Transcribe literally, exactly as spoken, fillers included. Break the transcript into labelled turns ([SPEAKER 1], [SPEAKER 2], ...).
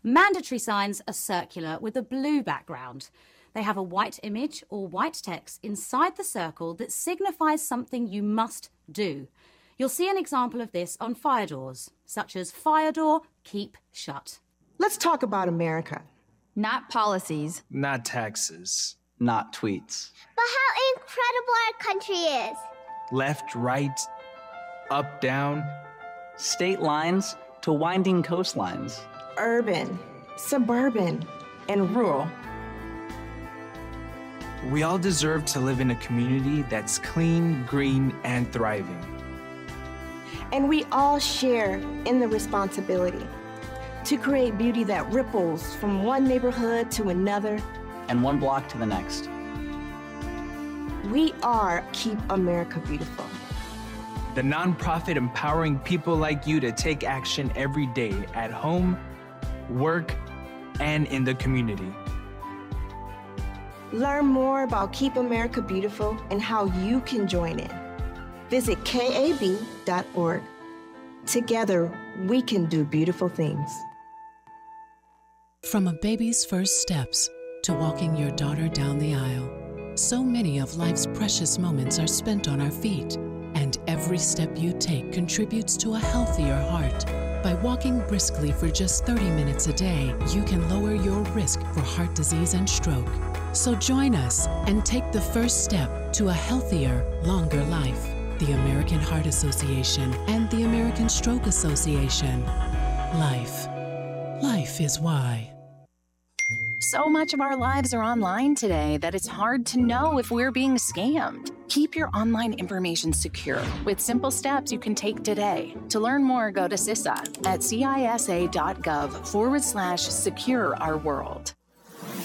[SPEAKER 1] Mandatory signs are circular with a blue background. They have a white image or white text inside the circle that signifies something you must do. You'll see an example of this on fire doors, such as fire door, keep shut.
[SPEAKER 2] Let's talk about America.
[SPEAKER 3] Not policies.
[SPEAKER 4] Not taxes.
[SPEAKER 5] Not tweets.
[SPEAKER 6] But how incredible our country is.
[SPEAKER 4] Left, right, up, down.
[SPEAKER 5] State lines to winding coastlines.
[SPEAKER 2] Urban, suburban, and rural.
[SPEAKER 4] We all deserve to live in a community that's clean, green, and thriving.
[SPEAKER 2] And we all share in the responsibility to create beauty that ripples from one neighborhood to another.
[SPEAKER 5] And one block to the next.
[SPEAKER 2] We are Keep America Beautiful.
[SPEAKER 4] The nonprofit empowering people like you to take action every day at home, work, and in the community.
[SPEAKER 2] Learn more about Keep America Beautiful and how you can join in. Visit K A B dot org. Together, we can do beautiful things.
[SPEAKER 7] From a baby's first steps to walking your daughter down the aisle, so many of life's precious moments are spent on our feet, and every step you take contributes to a healthier heart. By walking briskly for just thirty minutes a day, you can lower your risk for heart disease and stroke. So join us and take the first step to a healthier, longer life. The American Heart Association and the American Stroke Association. Life. Life is why.
[SPEAKER 8] So much of our lives are online today that it's hard to know if we're being scammed. Keep your online information secure with simple steps you can take today. To learn more, go to CISA at cisa.gov forward slash secure our world.